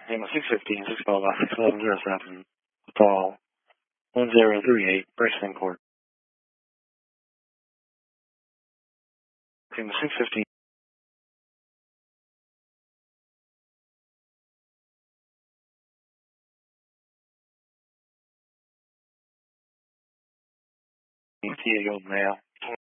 Lima 615, 612, 61107, call 1038, Bridgeton Court. Lima 615. Diego Mail.